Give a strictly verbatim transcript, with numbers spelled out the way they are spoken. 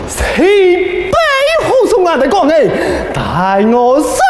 西北护送俺的讲诶，带我上